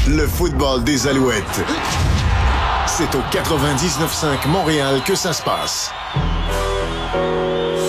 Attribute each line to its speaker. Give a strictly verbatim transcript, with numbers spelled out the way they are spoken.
Speaker 1: le football des Alouettes. C'est au quatre-vingt-dix-neuf cinq Montréal que ça se passe.